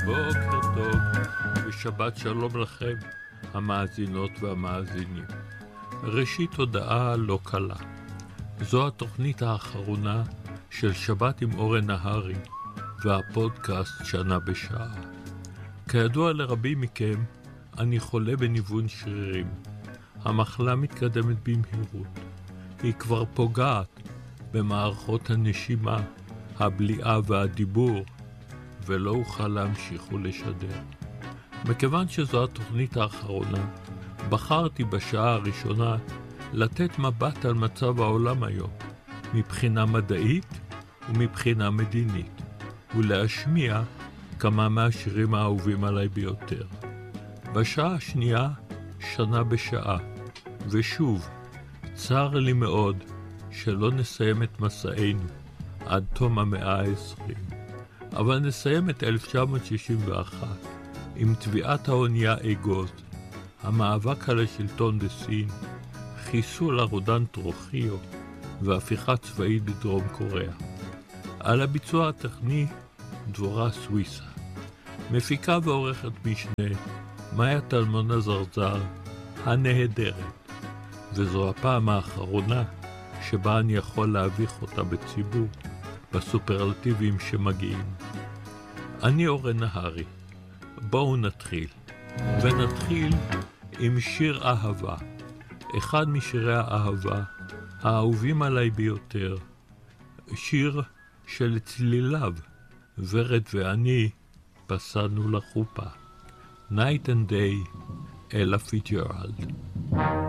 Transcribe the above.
בוקר טוב ושבת שלום לכם, המאזינות והמאזינים. ראשית הודעה לא קלה. זו התוכנית האחרונה של שבת עם אורן נהרי והפודקאסט שנה בשעה. כידוע לרבים מכם, אני חולה בניוון שרירים. המחלה מתקדמת במהירות. היא כבר פוגעת במערכות הנשימה, הבליעה והדיבור, ולא אוכל להמשיך ולשדר. מכיוון שזו התוכנית האחרונה, בחרתי בשעה הראשונה לתת מבט על מצב העולם היום, מבחינה מדעית ומבחינה מדינית, ולהשמיע כמה מהשירים האהובים עליי ביותר. בשעה השנייה, שנה בשעה, ושוב, צר לי מאוד שלא נסיים את מסענו עד תום המאה ה-20. אבל נסיים את 1961 עם תביעת האונייה אגוז, המאבק על השלטון בסין, חיסול הרודן טרוחיו והפיכה צבאית בדרום קוריאה. על הביצוע הטכני דבורה סוויסה. מפיקה ועורכת משנה מאיה טלמון הזרזר הנהדרת, וזו הפעם האחרונה שבה אני יכול להביך אותה בציבור בסופרלטיבים שמגיעים. אני אורן נהרי. בואו נתחיל. ונתחיל עם שיר אהבה. אחד משירי האהבה האהובים עליי ביותר. שיר של צליליו ורד ואני פסענו לחופה. Night and Day, אלה פיטג'רלד.